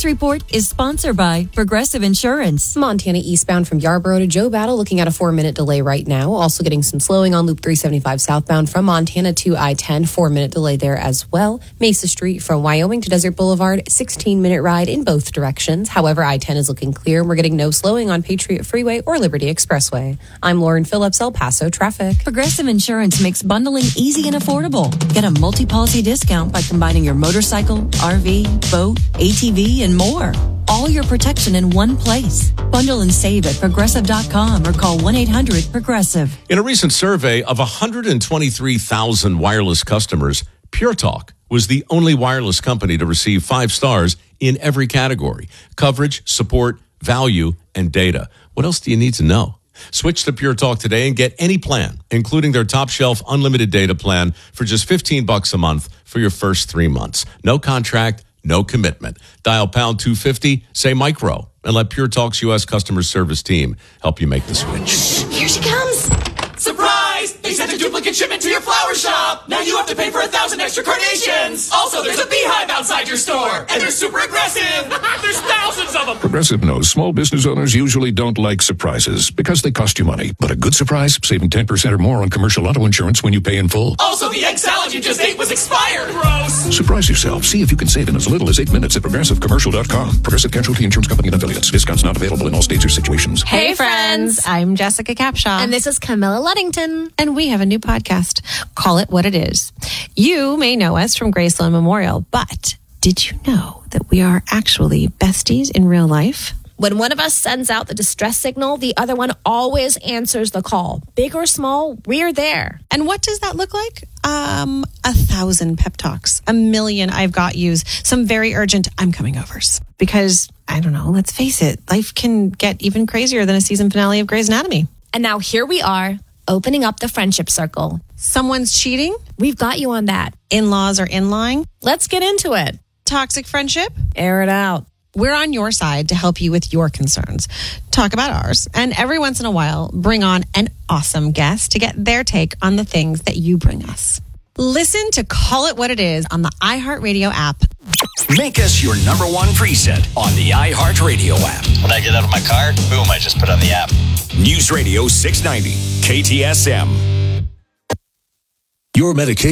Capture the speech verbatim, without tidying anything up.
News Report is sponsored by Progressive Insurance. Montana eastbound from Yarborough to Joe Battle, looking at a four-minute delay right now. Also getting some slowing on Loop three seventy-five southbound from Montana to I ten. Four-minute delay there as well. Mesa Street from Wyoming to Desert Boulevard, sixteen-minute ride in both directions. However, I ten is looking clear. We're getting no slowing on Patriot Freeway or Liberty Expressway. I'm Lauren Phillips, El Paso Traffic. Progressive Insurance makes bundling easy and affordable. Get a multi-policy discount by combining your motorcycle, R V, boat, A T V, and more. All your protection in one place. Bundle and save at progressive dot com or call one eight hundred progressive. In a recent survey of one hundred twenty-three thousand wireless customers, Pure Talk was the only wireless company to receive five stars in every category: coverage, support, value, and data. What else do you need to know? Switch to Pure Talk today and get any plan, including their top shelf unlimited data plan for just fifteen bucks a month for your first three months. No contract, no commitment. Dial pound two fifty, say micro, and let Pure Talk's U S customer service team help you make the switch. Here she comes. Surprise! They sent a duplicate shipment to your flower shop. Now you have to pay for a thousand extra carnations. Also, there's a beehive outside your store, and they're super aggressive. There's thousands of them. Progressive knows small business owners usually don't like surprises because they cost you money. But a good surprise, saving ten percent or more on commercial auto insurance when you pay in full. Also, the egg salad you just ate was expired. Gross. Surprise yourself. See if you can save in as little as eight minutes at progressive commercial dot com. Progressive Casualty Insurance Company and affiliates. Discounts not available in all states or situations. Hey, friends. I'm Jessica Capshaw. And this is Camilla Luddington. And we have a new podcast. Call It What It Is. You may know us from Graceland Memorial, but did you know that we are actually besties in real life? When one of us sends out the distress signal, the other one always answers the call. Big or small, we're there. And what does that look like? Um, a thousand pep talks, a million I've got yous, some very urgent I'm coming overs. Because, I don't know, let's face it, life can get even crazier than a season finale of Grey's Anatomy. And now here we are, opening up the friendship circle. Someone's cheating? We've got you on that. In-laws are in-lying? Let's get into it. Toxic friendship? Air it out. We're on your side to help you with your concerns. Talk about ours. And every once in a while, bring on an awesome guest to get their take on the things that you bring us. Listen to Call It What It Is on the iHeartRadio app. Make us your number one preset on the iHeartRadio app. When I get out of my car, boom, I just put on the app. News Radio six ninety, K T S M. Your medication.